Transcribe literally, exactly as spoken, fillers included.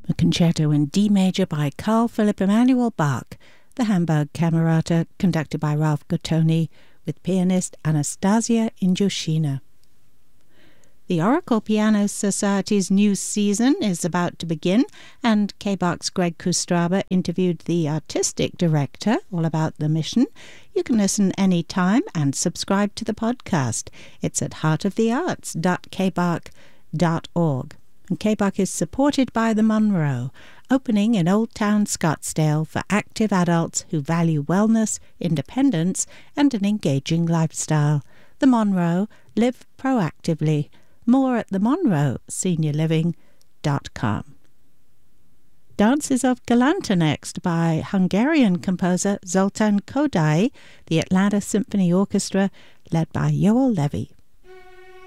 A concerto in D major by Carl Philipp Emanuel Bach, the Hamburg Camerata, conducted by Ralph Gottoni, with pianist Anastasia Injushina. The Oracle Piano Society's new season is about to begin, and K B A C's Greg Kustraba interviewed the artistic director all about the mission. You can listen anytime and subscribe to the podcast. It's at heart of the arts dot k b a c dot org. And K B A C is supported by the Monroe, opening in Old Town Scottsdale for active adults who value wellness, independence, and an engaging lifestyle. The Monroe, live proactively. More at the monroe senior living dot com. Dances of Galanta next by Hungarian composer Zoltán Kodály, the Atlanta Symphony Orchestra, led by Joel Levy.